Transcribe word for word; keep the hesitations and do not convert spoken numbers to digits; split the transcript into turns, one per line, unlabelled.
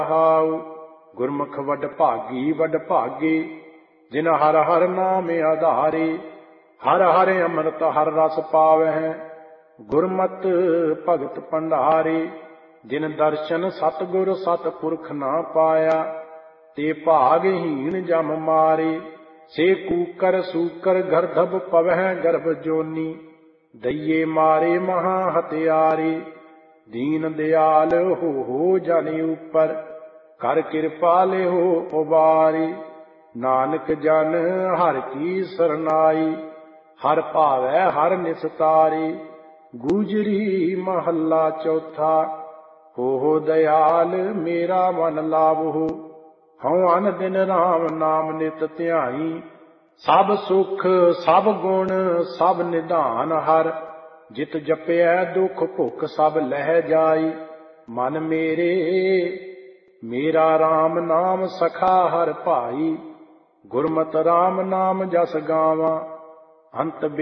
How. ਗੁਰਮੁਖ ਵਡ ਭਾਗੀ ਵਡ ਭਾਗੇ, ਜਿਨ ਹਰ ਹਰ ਨਾਮ ਆਧਾਰੇ। ਹਰ ਹਰ ਅੰਮ੍ਰਿਤ ਹਰ ਰਸ ਪਾਵਹਿ, ਗੁਰਮਤਿ ਭਗਤ ਭੰਡਾਰੇ। ਜਿਨ ਦਰਸ਼ਨ ਸਤਿਗੁਰ ਸਤਿਪੁਰਖ ਨਾ ਪਾਇਆ, ਤੇ ਭਾਗਹੀਣ ਜਮ ਮਾਰੇ। ਸੇ ਕੂਕਰ ਸੂਕਰ ਗਰਧਬ ਪਵਹਿ ਗਰਭ ਜੋਨੀ, ਦਈਏ ਮਾਰੇ ਮਹਾ ਹਤਿਆਰੇ। ਦੀਨ ਦਿਆਲ ਹੋ ਹੋ ਜਨ ਉਪਰ, ਕਰ ਕਿਰਪਾ ਲਿਹੋ ਉਬਾਰੇ। ਨਾਨਕ ਜਨ ਹਰ ਕੀ ਸਰਨਾਈ, ਹਰ ਭਾਵੈ ਹਰ ਨਿਸਤਾਰੇ। ਗੂਜਰੀ ਮਹੱਲਾ ਚੌਥਾ। ਹੋ ਹੋ ਦਇਆਲ ਮੇਰਾ ਮਨ ਲਾਵਹੁ, ਹਉ ਅਨ ਦਿਨ ਰਾਮ ਨਾਮ ਨਿਤ ਧਿਆਈ। ਸਭ ਸੁਖ ਸਭ ਗੁਣ ਸਭ ਨਿਧਾਨ ਹਰ, ਜਿਤ ਜਪਿਐ ਦੁਖ ਭੁਖ ਸਭ ਲਹਿ ਜਾਈ। ਮਨ ਮੇਰੇ ਮੇਰਾ ਰਾਮ ਨਾਮ ਸਖਾ ਹਰ ਭਾਈ, ਗੁਰਮਤਿ ਰਾਮ ਨਾਮ ਜਸ ਗਾਵਾਂ। ਅੰਤ